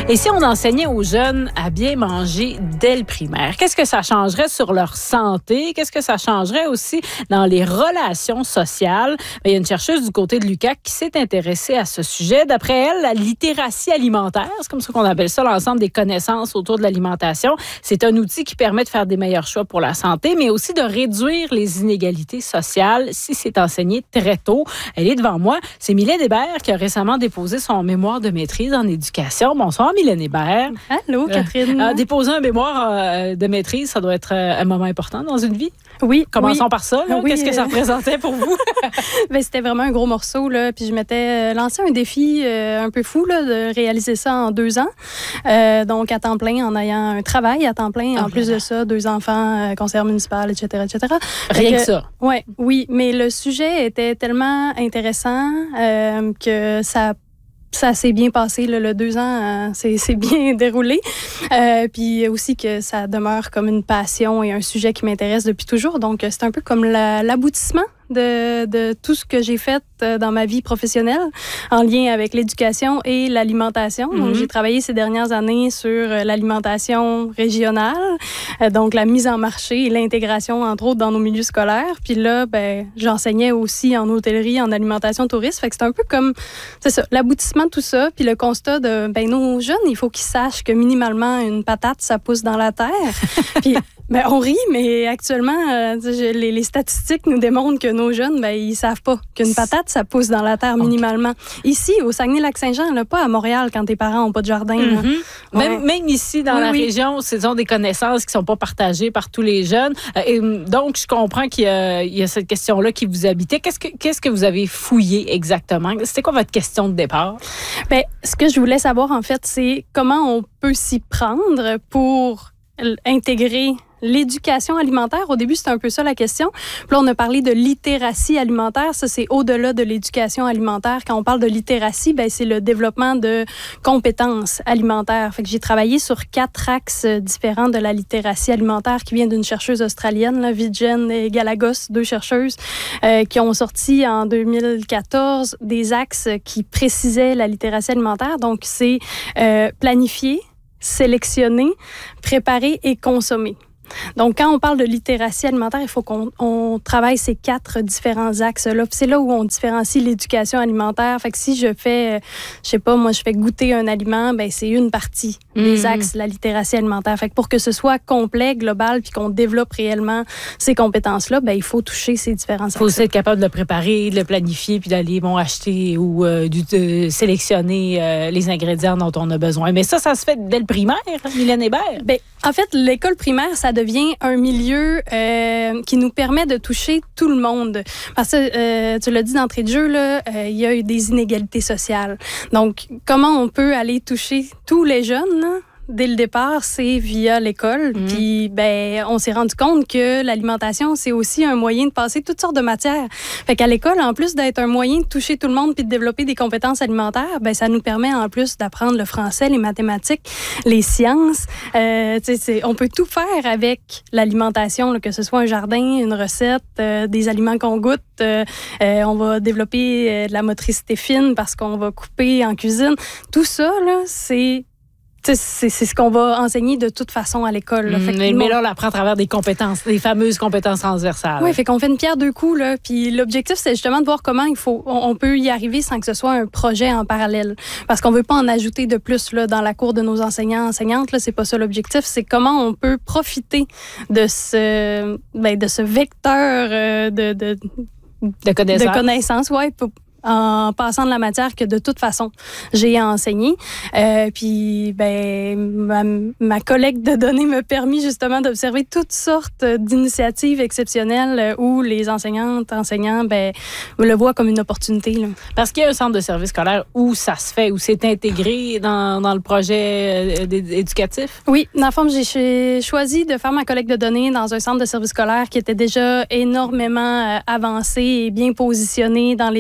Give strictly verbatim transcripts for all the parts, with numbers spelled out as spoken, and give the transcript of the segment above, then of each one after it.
Et si on enseignait aux jeunes à bien manger dès le primaire, qu'est-ce que ça changerait sur leur santé? Qu'est-ce que ça changerait aussi dans les relations sociales? Bien, il y a une chercheuse du côté de l'U Q A C qui s'est intéressée à ce sujet. D'après elle, la littératie alimentaire, c'est comme ça qu'on appelle ça, l'ensemble des connaissances autour de l'alimentation, c'est un outil qui permet de faire des meilleurs choix pour la santé, mais aussi de réduire les inégalités sociales si c'est enseigné très tôt. Elle est devant moi. C'est Mylène Hébert qui a récemment déposé son mémoire de maîtrise en éducation. Bonsoir, Mylène Hébert. Allô, Catherine. Euh, déposer un mémoire euh, de maîtrise, ça doit être euh, un moment important dans une vie. Oui. Commençons oui. par ça. Là. Oui. Qu'est-ce que ça représentait pour vous? Ben, c'était vraiment un gros morceau. Là. Puis je m'étais lancé un défi euh, un peu fou là, de réaliser ça en deux ans. Euh, donc, à temps plein, en ayant un travail à temps plein. Oh, en plus là. de ça, deux enfants, euh, conseillère municipale, et cetera, et cetera. Rien que, que ça. Ouais, oui, mais le sujet était tellement intéressant euh, que ça Ça s'est bien passé, là, le deux ans, euh, c'est, c'est bien déroulé. Euh, puis aussi que ça demeure comme une passion et un sujet qui m'intéresse depuis toujours. Donc, c'est un peu comme la, l'aboutissement de, de tout ce que j'ai fait dans ma vie professionnelle en lien avec l'éducation et l'alimentation. Mm-hmm. Donc, j'ai travaillé ces dernières années sur l'alimentation régionale, euh, donc la mise en marché et l'intégration, entre autres, dans nos milieux scolaires. Puis là, ben, j'enseignais aussi en hôtellerie, en alimentation touriste. Fait que c'est un peu comme, c'est ça, l'aboutissement de tout ça, puis le constat de, ben, nos jeunes, il faut qu'ils sachent que minimalement, une patate, ça pousse dans la terre. Puis, ben, on rit, mais actuellement, euh, les, les statistiques nous démontrent que nos jeunes, ben, ils savent pas qu'une patate, ça pousse dans la terre minimalement. Okay. Ici, au Saguenay-Lac-Saint-Jean, là, pas à Montréal, quand tes parents n'ont pas de jardin. Mm-hmm. Ouais. Même, même ici, dans oui, la oui. région, ce sont des connaissances qui sont pas partagées par tous les jeunes. Et donc, je comprends qu'il y a, il y a cette question-là qui vous habitait. Qu'est-ce que, qu'est-ce que vous avez fouillé exactement? C'était quoi votre question de départ? Ben, ce que je voulais savoir, en fait, c'est comment on peut s'y prendre pour intégrer l'éducation alimentaire. Au début, c'était un peu ça la question. Puis là, on a parlé de littératie alimentaire. Ça, c'est au-delà de l'éducation alimentaire. Quand on parle de littératie, ben, c'est le développement de compétences alimentaires. Fait que j'ai travaillé sur quatre axes différents de la littératie alimentaire qui vient d'une chercheuse australienne, là, Vidgen et Galagos, deux chercheuses, euh, qui ont sorti en deux mille quatorze des axes qui précisaient la littératie alimentaire. Donc, c'est euh, planifier, sélectionner, préparer et consommer. Donc, quand on parle de littératie alimentaire, il faut qu'on on travaille ces quatre différents axes-là. Puis c'est là où on différencie l'éducation alimentaire. Fait que si je fais, euh, je sais pas, moi, je fais goûter un aliment, ben c'est une partie mmh. des axes de la littératie alimentaire. Fait que pour que ce soit complet, global, puis qu'on développe réellement ces compétences-là, ben il faut toucher ces différents axes. Il faut aussi être capable de le préparer, de le planifier, puis d'aller bon, acheter ou euh, de sélectionner euh, les ingrédients dont on a besoin. Mais ça, ça se fait dès le primaire, Mylène Hébert? Ben, en fait, l'école primaire, ça devient un milieu euh, qui nous permet de toucher tout le monde. Parce que, euh, tu l'as dit d'entrée de jeu, là, euh, il y a eu des inégalités sociales. Donc, comment on peut aller toucher tous les jeunes, là? Dès le départ, c'est via l'école. Mmh. Puis, ben, on s'est rendu compte que l'alimentation, c'est aussi un moyen de passer toutes sortes de matières. Fait qu'à l'école, en plus d'être un moyen de toucher tout le monde puis de développer des compétences alimentaires, ben, ça nous permet en plus d'apprendre le français, les mathématiques, les sciences. Euh, tu sais, c'est, on peut tout faire avec l'alimentation, là, que ce soit un jardin, une recette, euh, des aliments qu'on goûte. Euh, euh, on va développer euh, de la motricité fine parce qu'on va couper en cuisine. Tout ça, là, c'est C'est, c'est ce qu'on va enseigner de toute façon à l'école. Là. Fait que mais, nous, mais là, on apprend à travers des compétences, des fameuses compétences transversales. Oui, fait qu'on fait une pierre deux coups. Là. Puis l'objectif, c'est justement de voir comment il faut, on, on peut y arriver sans que ce soit un projet en parallèle. Parce qu'on veut pas en ajouter de plus là, dans la cour de nos enseignants, enseignantes. Là, c'est pas ça l'objectif. C'est comment on peut profiter de ce, ben, de ce vecteur euh, de, de, de connaissances. De connaissances, ouais, pour, en passant de la matière que de toute façon j'ai enseigné. Euh, puis ben ma, ma collecte de données m'a permis justement d'observer toutes sortes d'initiatives exceptionnelles où les enseignantes, enseignants, ben le voient comme une opportunité. Là. Parce qu'il y a un centre de service scolaire où ça se fait, où c'est intégré dans, dans le projet éducatif? Oui, dans le fond, j'ai choisi de faire ma collecte de données dans un centre de service scolaire qui était déjà énormément avancé et bien positionné dans l'éducation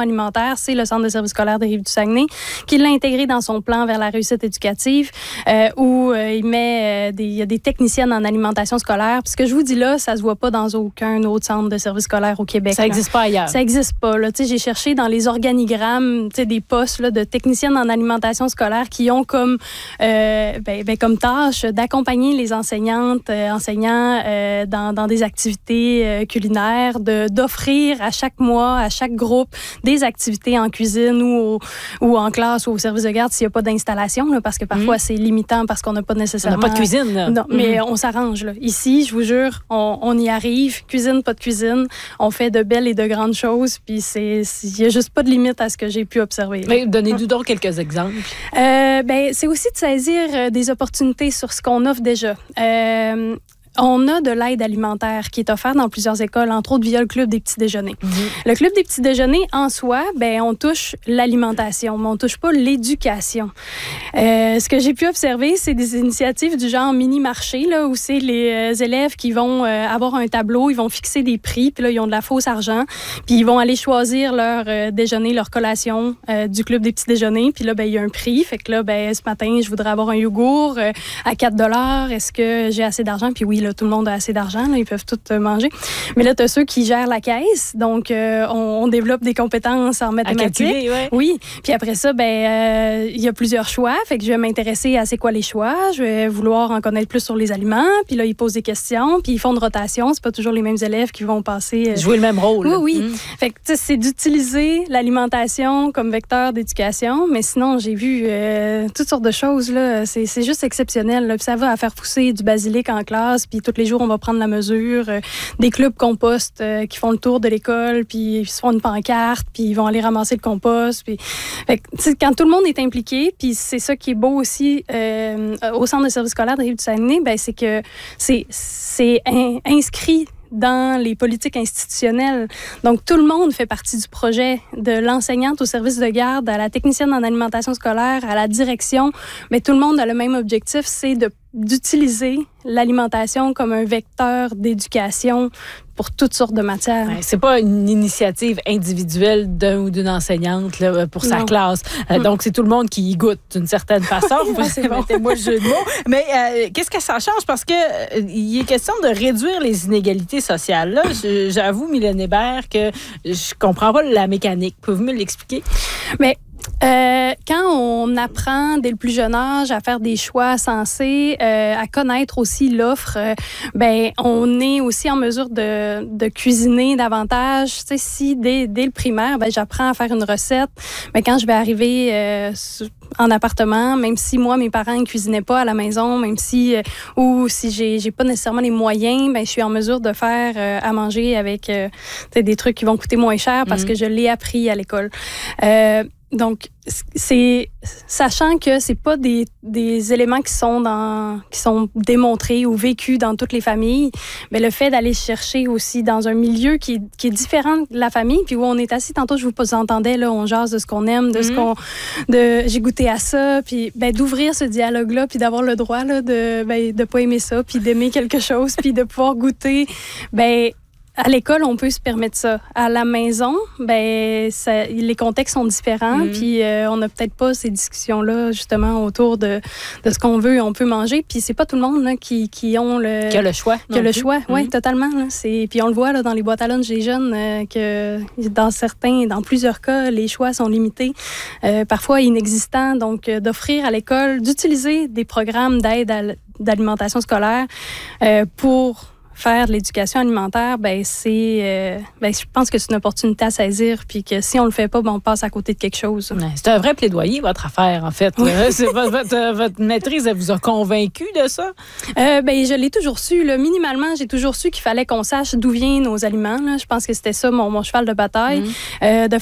alimentaire, c'est le Centre de services scolaires des Rives-du-Saguenay qui l'a intégré dans son plan vers la réussite éducative euh, où euh, il met euh, des, il y a des techniciennes en alimentation scolaire. Puis ce que je vous dis là, ça se voit pas dans aucun autre centre de services scolaires au Québec. Ça n'existe pas ailleurs. Ça n'existe pas. Là. J'ai cherché dans les organigrammes des postes là, de techniciennes en alimentation scolaire qui ont comme, euh, ben, ben, comme tâche d'accompagner les enseignantes, euh, enseignants euh, dans, dans des activités euh, culinaires, de, d'offrir à chaque mois, à chaque groupe, des activités en cuisine ou, au, ou en classe ou au service de garde s'il n'y a pas d'installation, là, parce que parfois mmh. c'est limitant parce qu'on n'a pas nécessairement... On n'a pas de cuisine. Là. Non, mmh. mais on s'arrange. Là. Ici, je vous jure, on, on y arrive. Cuisine, pas de cuisine. On fait de belles et de grandes choses, puis il n'y a juste pas de limite à ce que j'ai pu observer. Là. Mais donnez-nous donc quelques exemples. Euh, ben, c'est aussi de saisir des opportunités sur ce qu'on offre déjà. Euh, On a de l'aide alimentaire qui est offerte dans plusieurs écoles, entre autres via le Club des petits déjeuners. Mmh. Le Club des petits déjeuners, en soi, ben, on touche l'alimentation, mais on touche pas l'éducation. Euh, ce que j'ai pu observer, c'est des initiatives du genre mini-marché, là, où c'est les euh, élèves qui vont euh, avoir un tableau, ils vont fixer des prix, puis là, ils ont de la fausse argent, puis ils vont aller choisir leur euh, déjeuner, leur collation euh, du Club des petits déjeuners, puis là, ben, il y a un prix. Fait que là, ben, ce matin, je voudrais avoir un yogourt euh, à quatre dollars. Est-ce que j'ai assez d'argent? Puis oui, là, tout le monde a assez d'argent, là, ils peuvent tout euh, manger. Mais là, tu as ceux qui gèrent la caisse, donc euh, on, on développe des compétences en mathématiques. À calculer, ouais. Oui, puis après ça, ben euh, il y a plusieurs choix, fait que je vais m'intéresser à c'est quoi les choix, je vais vouloir en connaître plus sur les aliments, puis là, ils posent des questions, puis ils font une rotation, c'est pas toujours les mêmes élèves qui vont passer... Euh... Jouer le même rôle. Oui, oui. Mmh. Fait que, tu sais, c'est d'utiliser l'alimentation comme vecteur d'éducation, mais sinon, j'ai vu euh, toutes sortes de choses, là, c'est, c'est juste exceptionnel, là. Puis ça va à faire pousser du basilic en classe, puis tous les jours, on va prendre la mesure. Euh, des clubs compost euh, qui font le tour de l'école, puis ils se font une pancarte, puis ils vont aller ramasser le compost. Puis... Fait que, quand tout le monde est impliqué, puis c'est ça qui est beau aussi euh, au Centre de services scolaires de Rives-du-Saguenay, ben, c'est que c'est, c'est in- inscrit dans les politiques institutionnelles. Donc, tout le monde fait partie du projet, de l'enseignante au service de garde, à la technicienne en alimentation scolaire, à la direction. Mais tout le monde a le même objectif, c'est de, d'utiliser l'alimentation comme un vecteur d'éducation pour toutes sortes de matières. Ouais, c'est pas une initiative individuelle d'un ou d'une enseignante là, pour sa non. classe. Euh, mm. Donc, c'est tout le monde qui y goûte d'une certaine façon. C'est bon. Mettez-moi le jeu de mots. Mais euh, qu'est-ce que ça change? Parce qu'il euh, il est question de réduire les inégalités sociales. Là, je, j'avoue, Mylène Hébert, que je comprends pas la mécanique. Pouvez-vous me l'expliquer? Mais Euh, quand on apprend dès le plus jeune âge à faire des choix sensés, euh, à connaître aussi l'offre, euh, ben on est aussi en mesure de, de cuisiner davantage. Tu sais, si dès, dès le primaire, ben j'apprends à faire une recette, ben quand je vais arriver euh, en appartement, même si moi mes parents ne cuisinaient pas à la maison, même si euh, ou si j'ai j'ai pas nécessairement les moyens, ben je suis en mesure de faire euh, à manger avec euh, tu sais, des trucs qui vont coûter moins cher parce mmh. que je l'ai appris à l'école. Euh, Donc, c'est sachant que c'est pas des, des éléments qui sont dans qui sont démontrés ou vécus dans toutes les familles, mais le fait d'aller chercher aussi dans un milieu qui, qui est différent de la famille, puis où on est assis, tantôt je vous entendais, là, on jase de ce qu'on aime, de mm-hmm. ce qu'on... de j'ai goûté à ça, puis ben, d'ouvrir ce dialogue-là, puis d'avoir le droit là, de ben, de pas aimer ça, puis d'aimer quelque chose, puis de pouvoir goûter, ben à l'école, on peut se permettre ça. À la maison, ben, ça, les contextes sont différents, mmh. puis euh, on n'a peut-être pas ces discussions-là, justement, autour de, de ce qu'on veut et on peut manger. Puis c'est pas tout le monde là, qui, qui ont le... Qui a le choix. Qui a le choix, mmh. oui, totalement. Là. C'est, puis on le voit là, dans les boîtes à lunch des jeunes, euh, que dans certains, dans plusieurs cas, les choix sont limités, euh, parfois inexistants. Donc, euh, d'offrir à l'école, d'utiliser des programmes d'aide à d'alimentation scolaire euh, pour... faire de l'éducation alimentaire, ben c'est, euh, ben je pense que c'est une opportunité à saisir, puis que si on le fait pas, ben on passe à côté de quelque chose. Ouais, c'est un vrai plaidoyer, votre affaire, en fait. Oui. C'est, votre, votre, votre maîtrise, elle vous a convaincu de ça? Euh, ben je l'ai toujours su. Là. Minimalement, j'ai toujours su qu'il fallait qu'on sache d'où viennent nos aliments. Là. Je pense que c'était ça mon, mon cheval de bataille. Mmh. Euh, de